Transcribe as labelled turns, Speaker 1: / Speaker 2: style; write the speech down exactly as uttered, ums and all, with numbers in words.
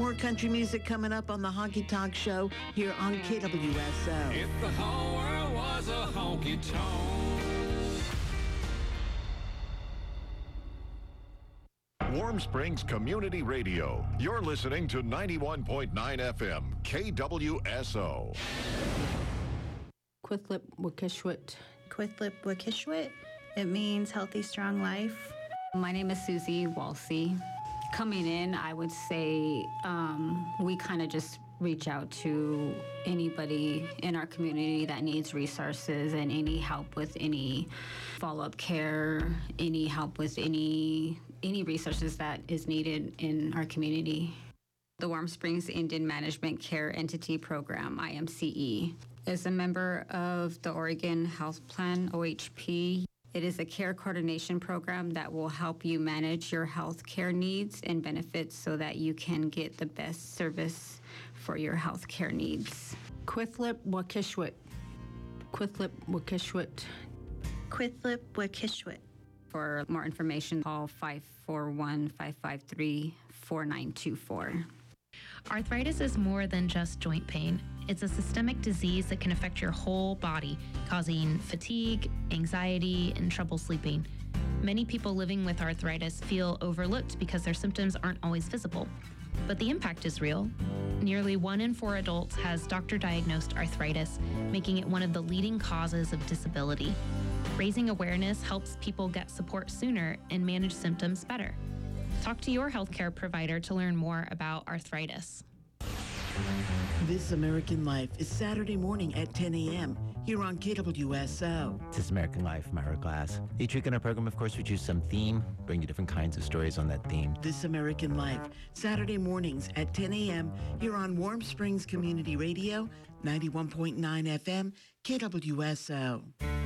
Speaker 1: More country music coming up on the Honky Tonk Show here on K W S O.
Speaker 2: If the whole world was a honky tonk.
Speaker 3: Warm Springs Community Radio. You're listening to ninety-one point nine F M, K W S O.
Speaker 4: Quithlip Wikishwit.
Speaker 5: Quithlip Wikishwit. It means healthy, strong life.
Speaker 6: My name is Susie Walsey. Coming in, I would say um, we kind of just reach out to anybody in our community that needs resources and any help with any follow-up care, any help with any any resources that is needed in our community. The Warm Springs Indian Management Care Entity Program, I M C E, is a member of the Oregon Health Plan, O H P. It is a care coordination program that will help you manage your health care needs and benefits so that you can get the best service for your health care needs.
Speaker 4: Quithlip Wikishwit. Quithlip Wikishwit.
Speaker 5: Quithlip Wikishwit.
Speaker 6: For more information, call five four one, five five three, four nine two four.
Speaker 7: Arthritis is more than just joint pain. It's a systemic disease that can affect your whole body, causing fatigue, anxiety, and trouble sleeping. Many people living with arthritis feel overlooked because their symptoms aren't always visible. But the impact is real. Nearly one in four adults has doctor-diagnosed arthritis, making it one of the leading causes of disability. Raising awareness helps people get support sooner and manage symptoms better. Talk to your healthcare provider to learn more about arthritis.
Speaker 1: This American Life is Saturday morning at ten a.m. here on K W S O.
Speaker 8: This is American Life, Myra Glass. Each week in our program, of course, we choose some theme, bring you different kinds of stories on that theme.
Speaker 1: This American Life, Saturday mornings at ten a.m. here on Warm Springs Community Radio, ninety-one point nine F M, K W S O.